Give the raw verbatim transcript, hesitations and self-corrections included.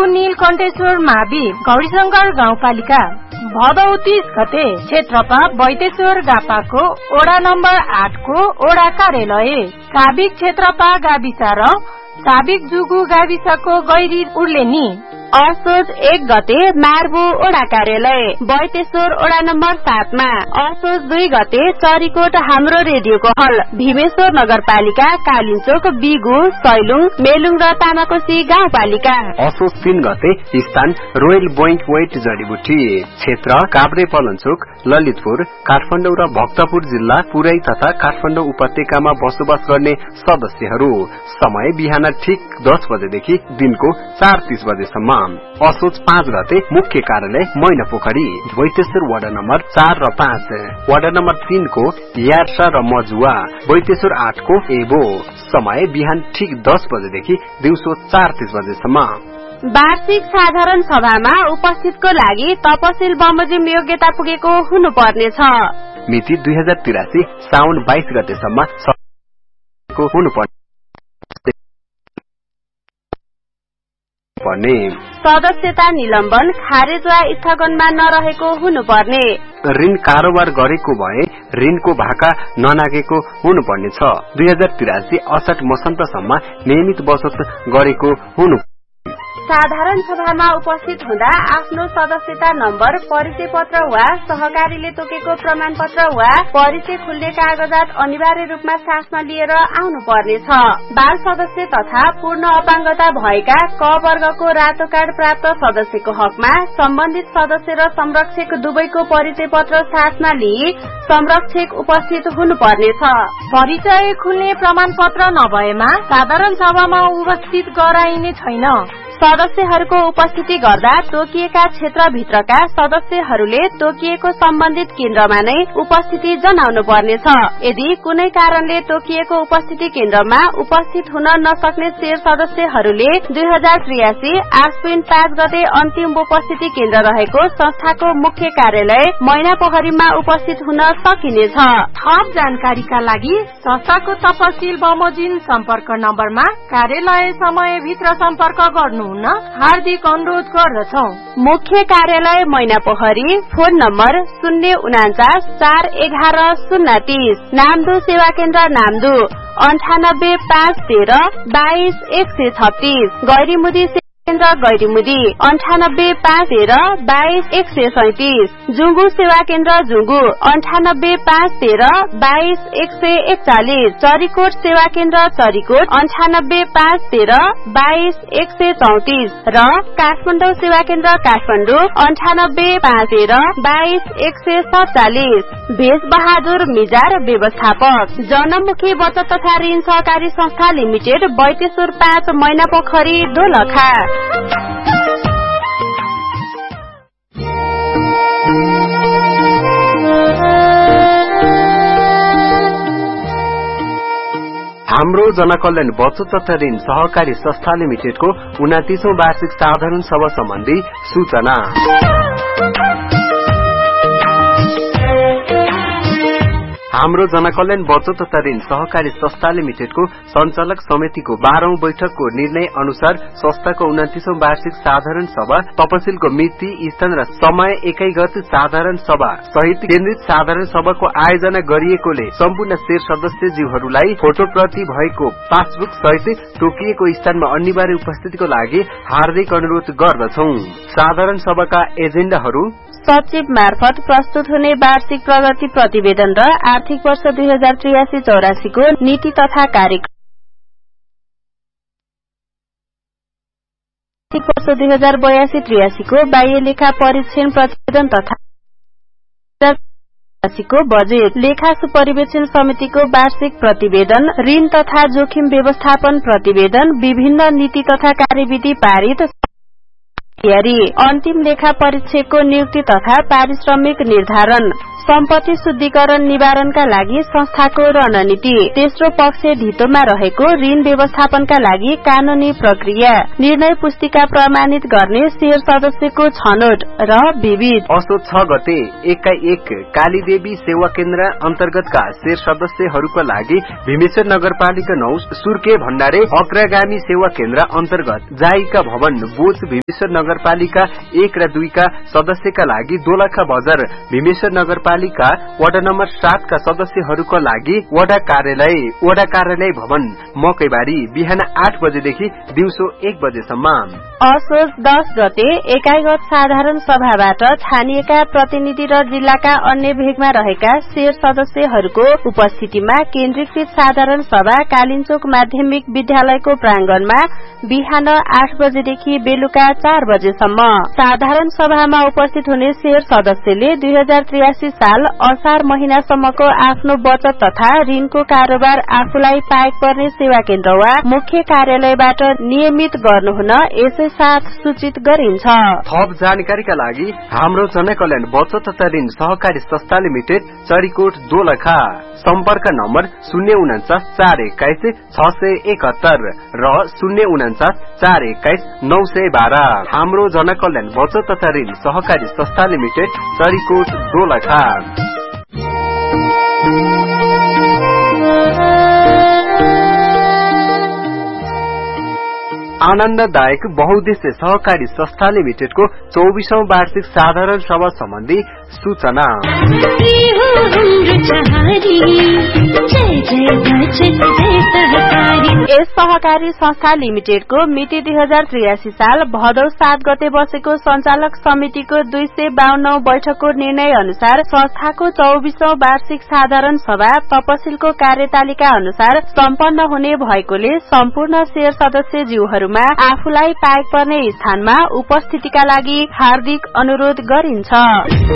नीलकण्ठेश्वर मावि गौरीशंकर गाउँपालिका भदौ तीस गते क्षेत्रपा बैतेश्वर गापाको ओडा नम्बर आठ को ओडा कार्यालय साबिक क्षेत्रपा गाविस र साबिक जुगु गाविसको गैरी उर्लेनी असोज एक गते मार्बु ओडा कार्यालय बैतेश्वर ओडा नम्बर सातमा असोज दुई गते चरीकोट हाम्रो रेडियोको हल भीमेश्वर नगरपालिका कालिन्चोक बिगु सैलुङ मेलुङ र तामाकोसी गाउँपालिका असोज तीन गते स्थान रोयल बोइंक वेट जडीबुटी क्षेत्र काभ्रे पलञ्चोक ललितपुर काठमाडौँ र भक्तपुर जिल्ला पुरै तथा काठमाडौँ उपत्यकामा बसोबास गर्ने सदस्यहरू समय बिहान ठीक दस बजेदेखि दिनको चार तीस बजेसम्म असोज पाँच गते मुख्य कार्यालय मैना पोखरी बैतेश्वर वडा नम्बर चार र पाँच वडा नम्बर तीन को यार्सा र मजुवा बैतेश्वर आठ को एबो समय बिहान ठीक दस बजेदेखि दिउँसो चार तीस बजेसम्म वार्षिक साधारण सभामा उपस्थितको लागि तपसिल बमोजिम योग्यता पुगेको हुनुपर्नेछ मिति दुई हजार तिरासी साउन बाइस गतेसम्म हुनुपर्ने सदस्यता निलम्बन खारेज वा स्थगनमा नरहेको हुनुपर्ने ऋण कारोबार गरेको भए ऋणको भाका ननागेको हुनुपर्नेछ दुई हजार तिरासी असाढ मसन्तसम्म नियमित बचत गरेको हुनु साधारण सभामा उपस्थित हुँदा आफ्नो सदस्यता नम्बर परिचय पत्र वा सहकारीले तोकेको प्रमाण पत्र वा परिचय खुल्ने कागजात अनिवार्य रूपमा साथमा लिएर आउनु पर्नेछ बाल सदस्य तथा पूर्ण अपाङ्गता भएका क वर्गको रातो कार्ड प्राप्त सदस्यको हकमा सम्बन्धित सदस्य र संरक्षक दुवैको परिचय पत्र साथमा लिई संरक्षक उपस्थित हुनुपर्नेछ परिचय खुल्ने प्रमाण पत्र नभएमा साधारण सभामा उपस्थित गराइने छैन सदस्यहरूको उपस्थिति गर्दा तोकिएका क्षेत्रभित्रका सदस्यहरूले तोकिएको सम्बन्धित केन्द्रमा नै उपस्थिति जनाउनु पर्नेछ यदि कुनै कारणले तोकिएको उपस्थिति केन्द्रमा उपस्थित हुन नसक्ने शेर सदस्यहरूले दुई हजार त्रियासी आश्विन पाँच गते अन्तिम उपस्थिति केन्द्र रहेको संस्थाको मुख्य कार्यालय मैना पोखरीमा उपस्थित हुन सकिनेछ थप जानकारीका लागि संस्थाको तपसिल बमोजिम सम्पर्क नम्बरमा कार्यालय समयभित्र सम्पर्क गर्नु हार्दिक अनुरोध गर्दछौ मुख्य कार्यालय मैना पोखरी फोन नम्बर शून्य उनाचास चार एघार शून्य तीस नामदु सेवा केन्द्र नामदु अन्ठानब्बे पाँच तेह्र बाइस एक सय छत्तीस गैरीमुदी केन्द्र गैरीमुदी अन्ठानब्बे पाँच तेह्र बाइस एक सय सैतिस जुंगु सेवा केन्द्र जुंगु अन्ठानब्बे पाँच तेह्र बाइस एक सय एकचालिस चरीकोट सेवा केन्द्र चरीकोट अन्ठानब्बे पाँच तेह्र बाइस एक सय चौतिस र काठमाडौँ सेवा केन्द्र काठमाडौँ अन्ठानब्बे पाँच तेह्र बाइस एक सय सत्तालिस भेष बहादुर मिजार व्यवस्थापक जनमुखी बचत तथा ऋण सहकारी संस्था लिमिटेड बैतेश्वर पाँच मैना पोखरी दोलखा हाम्रो जनकल्याण बचत तथा ऋण सहकारी संस्था लिमिटेडको उनातीसौं वार्षिक साधारण सभा सम्बन्धी सूचना हाम्रो जनकल्याण बचत तथा ऋण सहकारी संस्था लिमिटेडको संचालक समितिको बाह्रौं बैठकको निर्णय अनुसार संस्थाको उनातीसौं वार्षिक साधारण सभा तपसिलको मिति स्थान र समय एकैगत साधारण सभा सहित केन्द्रित साधारण सभाको आयोजना गरिएकोले सम्पूर्ण शेर सदस्यज्यूहरूलाई फोटोप्रति भएको पासबुक सहित तोकिएको स्थानमा अनिवार्य उपस्थितिको लागि हार्दिक अनुरोध गर्दछौं साधारण सभाका एजेण्डाहरू सचिव मार्फत प्रस्तुत हुने वार्षिक प्रगति प्रतिवेदन र आर्थिक वर्ष दुई हजार त्रियासी चौरासी को नीति तथा कार्यक्रम आर्थिक वर्ष दुई हजार बयासी त्रियासी को बाह्य लेखा परीक्षण प्रतिवेदन तथा को बजेट लेखा सुपरिवेक्षण समितिको वार्षिक प्रतिवेदन ऋण तथा जोखिम व्यवस्थापन प्रतिवेदन विभिन्न नीति तथा कार्यविधि पारित तयारी, अन्तिम लेखा परीक्षकको नियुक्ति तथा पारिश्रमिक निर्धारण, सम्पत्ति शुद्धिकरण निवारणका लागि संस्थाको रणनीति, तेस्रो पक्ष धितोमा रहेको ऋण व्यवस्थापनका लागि कानूनी प्रक्रिया, निर्णय पुस्तिका प्रमाणित गर्ने शेयर सदस्यको छनौट र विविध। असोज छ गते एकाएक कालीदेवी सेवा केन्द्र अन्तर्गतका शेयर सदस्यहरूका लागि भीमेश्वर नगरपालिका नौ सुर्के भण्डारे अग्रगामी सेवा केन्द्र अन्तर्गत जाइका भवन बोच भीमेश्वर नगरपालिका एक र दुईका सदस्यका लागि दोलखा बजार भीमेश्वर नगरपालिका वडा नम्बर सात का सदस्यहरूका लागि वडा कार्यालय वडा कार्यालय भवन मकैबारी बिहान आठ बजेदेखि दिउँसो एक बजेसम्म। असोज दस गते एकाइगत साधारण सभाबाट छानिएका प्रतिनिधि र जिल्लाका अन्य भेगमा रहेका शेयर सदस्यहरूको उपस्थितिमा केन्द्रीकृत साधारण सभा कालिन्चोक माध्यमिक विद्यालयको प्रांगणमा बिहान आठ बजेदेखि बेलुका चार बजेसम्म। साधारण सभामा उपस्थित हुने शेयर सदस्यले दुई हजार त्रियासी साल असार महिनासम्मको आफ्नो बचत तथा ऋणको कारोबार आफूलाई पाएक पर्ने सेवा केन्द्र वा मुख्य कार्यालयबाट नियमित गर्नुहुन यसै साथ सूचित गरिन्छ। थप जानकारीका लागि हाम्रो जनकल्याण बचत तथा ऋण सहकारी संस्था लिमिटेड चरीकोट दोलखा सम्पर्क नम्बर शून्य उनाचास चार एक्काइस छ सय एकहत्तर र शून्य उनाचास चार एक्काइस नौ सय बाह्र। हाम्रो जनकल्याण बचत तथा ऋण सहकारी संस्था लिमिटेड चरीकोट दोलखा। आनन्ददायक बहुद्देश्य सहकारी संस्था लिमिटेडको चौबीसौं वार्षिक साधारण सभा सम्बन्धी सूचना। यस सहकारी संस्था लिमिटेडको मिति दुई हजार त्रियासी साल भदौ सात गते बसेको संचालक समितिको दुई सय बाहन्न बैठकको निर्णय अनुसार संस्थाको चौबीसौं वार्षिक साधारण सभा तपसिलको कार्यतालिका अनुसार सम्पन्न हुने भएकोले सम्पूर्ण शेयर सदस्य ज्यूहरूमा आफूलाई पाएक पर्ने स्थानमा उपस्थितिका लागि हार्दिक अनुरोध गरिन्छ।